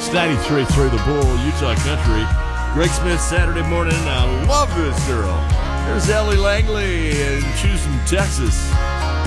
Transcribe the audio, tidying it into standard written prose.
It's 93.3 The Bull, Utah Country. Greg Smith, Saturday morning. I love this girl. There's Ellie Langley in Choosing, Texas.